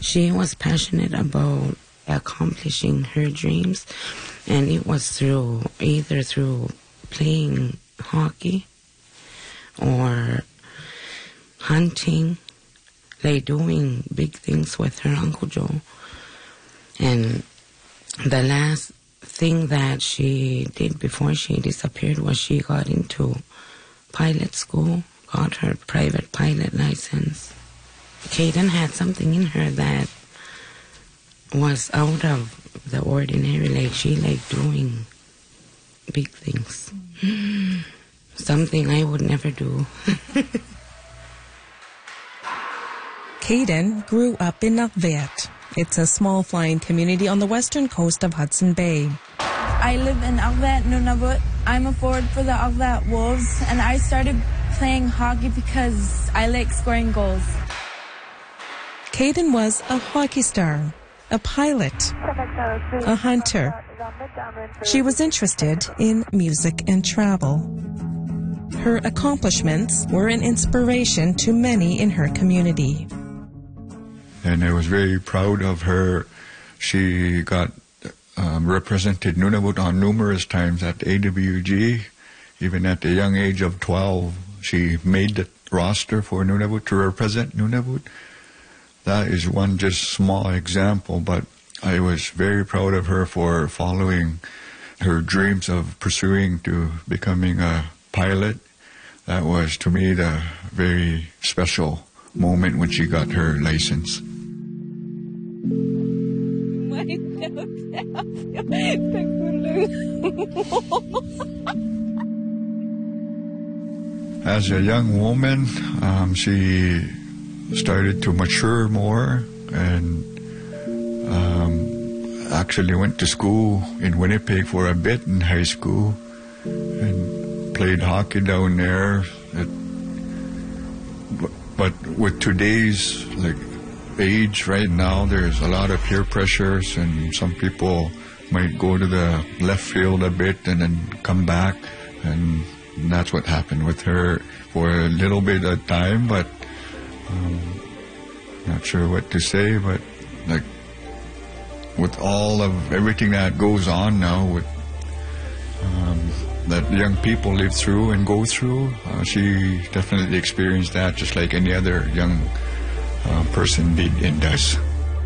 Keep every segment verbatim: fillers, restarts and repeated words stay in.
She was passionate about accomplishing her dreams, and it was through either through playing hockey or hunting, like doing big things with her Uncle Joe. And the last thing that she did before she disappeared was she got into pilot school, got her private pilot license. Kayden had something in her that was out of the ordinary, like she liked doing big things. Something I would never do. Kayden grew up in Akvet. It's a small flying community on the western coast of Hudson Bay. I live in Akvet, Nunavut. I'm a forward for the Akvet Wolves, and I started playing hockey because I like scoring goals. Kayden was a hockey star, a pilot, a hunter. She was interested in music and travel. Her accomplishments were an inspiration to many in her community. And I was very proud of her. She got um, represented Nunavut on numerous times at A W G. Even at the young age of twelve, she made the roster for Nunavut to represent Nunavut. That is one just small example, but I was very proud of her for following her dreams of pursuing to becoming a pilot. That was, to me, the very special moment when she got her license. As a young woman, um, she started to mature more and um, actually went to school in Winnipeg for a bit in high school and played hockey down there. It, but with today's like age right now, there's a lot of peer pressures, and some people might go to the left field a bit and then come back, and that's what happened with her for a little bit of time. But um, not sure what to say, but like with all of everything that goes on now with um, that young people live through and go through, uh, she definitely experienced that just like any other young uh, person did and does.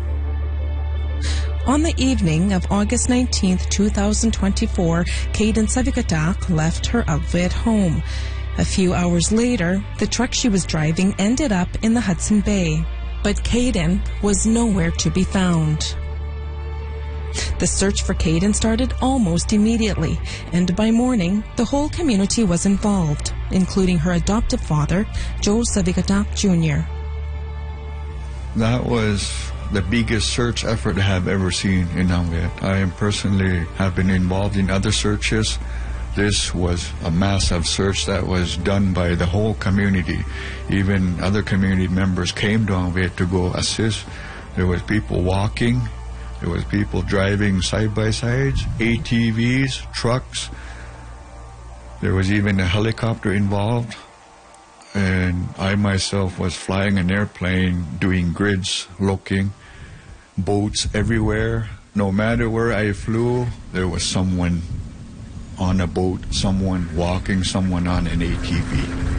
On the evening of August nineteenth, two thousand twenty-four, Kayden Savikatak left her Akvet home. A few hours later, the truck she was driving ended up in the Hudson Bay. But Kayden was nowhere to be found. The search for Kayden started almost immediately, and by morning, the whole community was involved, including her adoptive father, Joe Savikatak Junior That was the biggest search effort I have ever seen in Akvet. I am personally have been involved in other searches. This was a massive search that was done by the whole community. Even other community members came to Akvet to go assist. There was people walking. There was people driving side-by-sides, A T Vs, trucks. There was even a helicopter involved. And I myself was flying an airplane, doing grids, looking, boats everywhere. No matter where I flew, there was someone on a boat, someone walking, someone on an A T V.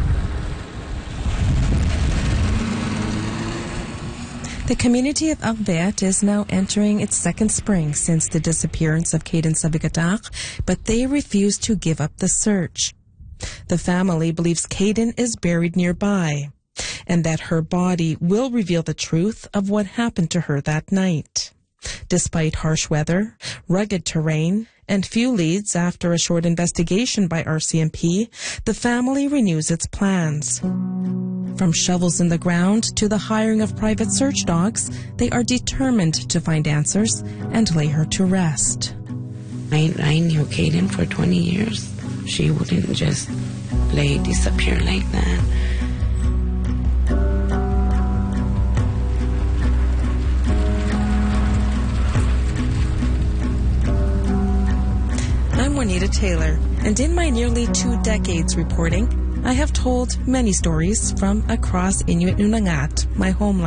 The community of Akvet is now entering its second spring since the disappearance of Kayden Savikatak, but they refuse to give up the search. The family believes Kayden is buried nearby, and that her body will reveal the truth of what happened to her that night. Despite harsh weather, rugged terrain, and few leads after a short investigation by R C M P, the family renews its plans. From shovels in the ground to the hiring of private search dogs, they are determined to find answers and lay her to rest. I, I knew Kayden for twenty years. She wouldn't just lay disappear like that. I'm Juanita Taylor, and in my nearly two decades reporting, I have told many stories from across Inuit Nunagat, my homeland.